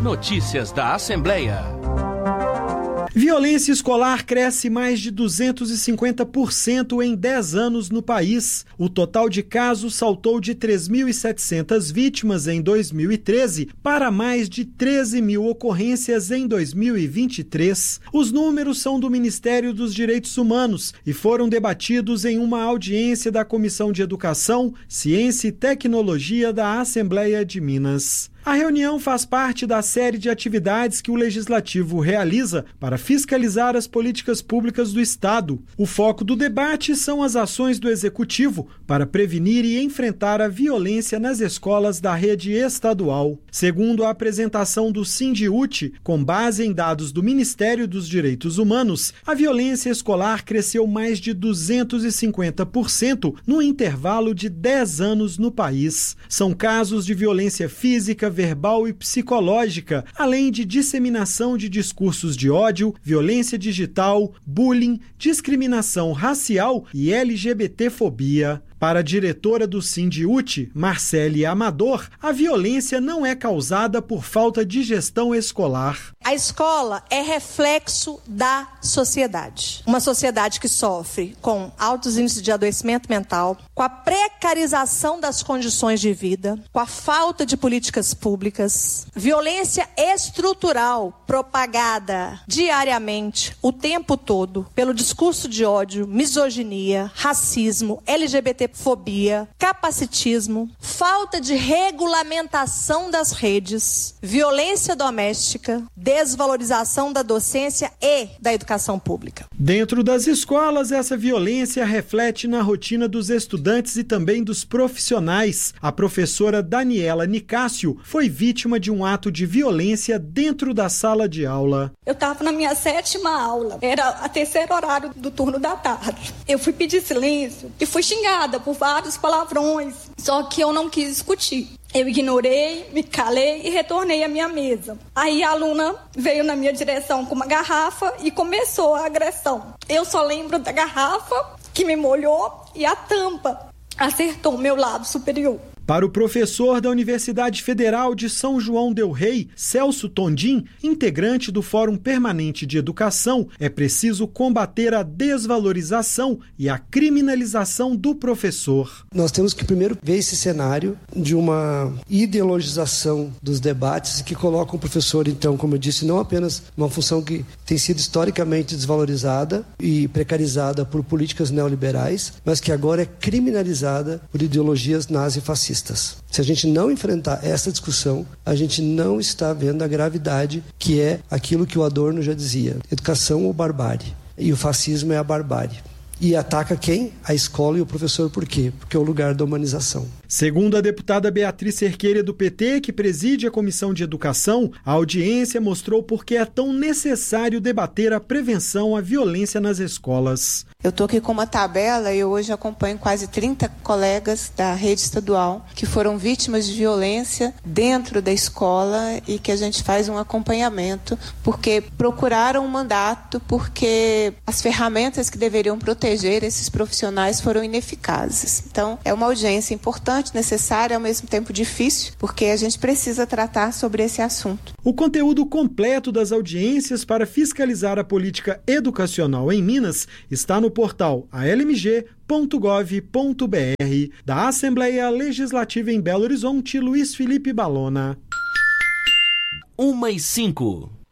Notícias da Assembleia. Violência escolar cresce mais de 250% em 10 anos no país. O total de casos saltou de 3.700 vítimas em 2013 para mais de 13 mil ocorrências em 2023. Os números são do Ministério dos Direitos Humanos e foram debatidos em uma audiência da Comissão de Educação, Ciência e Tecnologia da Assembleia de Minas. A reunião faz parte da série de atividades que o Legislativo realiza para fiscalizar as políticas públicas do Estado. O foco do debate são as ações do Executivo para prevenir e enfrentar a violência nas escolas da rede estadual. Segundo a apresentação do Sindiúti, com base em dados do Ministério dos Direitos Humanos, a violência escolar cresceu mais de 250% no intervalo de 10 anos no país. São casos de violência física, verbal e psicológica, além de disseminação de discursos de ódio, violência digital, bullying, discriminação racial e LGBTfobia. Para a diretora do Sindiúti, Marcele Amador, a violência não é causada por falta de gestão escolar. A escola é reflexo da sociedade. Uma sociedade que sofre com altos índices de adoecimento mental, com a precarização das condições de vida, com a falta de políticas públicas, violência estrutural propagada diariamente, o tempo todo, pelo discurso de ódio, misoginia, racismo, LGBTfobia, capacitismo, falta de regulamentação das redes, violência doméstica, desvalorização da docência e da educação pública. Dentro das escolas, essa violência reflete na rotina dos estudantes e também dos profissionais. A professora Daniela Nicásio foi vítima de um ato de violência dentro da sala de aula. Eu estava na minha 7ª aula, era a 3º horário do turno da tarde. Eu fui pedir silêncio e fui xingada por vários palavrões, só que eu não quis discutir. Eu ignorei, me calei e retornei à minha mesa. Aí a aluna veio na minha direção com uma garrafa e começou a agressão. Eu só lembro da garrafa que me molhou e a tampa acertou o meu lábio superior. Para o professor da Universidade Federal de São João del Rei, Celso Tondim, integrante do Fórum Permanente de Educação, é preciso combater a desvalorização e a criminalização do professor. Nós temos que primeiro ver esse cenário de uma ideologização dos debates que coloca o professor, então, como eu disse, não apenas uma função que tem sido historicamente desvalorizada e precarizada por políticas neoliberais, mas que agora é criminalizada por ideologias nazifascistas. Se a gente não enfrentar essa discussão, a gente não está vendo a gravidade que é aquilo que o Adorno já dizia: educação ou barbárie. E o fascismo é a barbárie. E ataca quem? A escola e o professor. Por quê? Porque é o lugar da humanização. Segundo a deputada Beatriz Cerqueira do PT, que preside a Comissão de Educação, a audiência mostrou por que é tão necessário debater a prevenção à violência nas escolas. Eu estou aqui com uma tabela e eu hoje acompanho quase 30 colegas da rede estadual que foram vítimas de violência dentro da escola e que a gente faz um acompanhamento porque procuraram um mandato, porque as ferramentas que deveriam proteger esses profissionais foram ineficazes. Então, é uma audiência importante, necessária, ao mesmo tempo difícil, porque a gente precisa tratar sobre esse assunto. O conteúdo completo das audiências para fiscalizar a política educacional em Minas está no portal almg.gov.br. Da Assembleia Legislativa em Belo Horizonte, Luiz Felipe Balona. 1h05.